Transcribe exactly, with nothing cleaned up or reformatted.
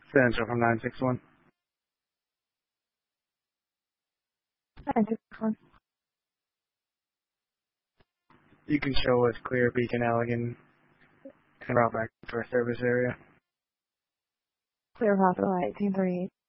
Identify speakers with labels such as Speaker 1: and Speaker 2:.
Speaker 1: Central from nine six one.
Speaker 2: nine six one.
Speaker 1: You can show us clear Beacon Allegan and route back to our service area.
Speaker 2: Clear Hospital eighteen thirty-eight.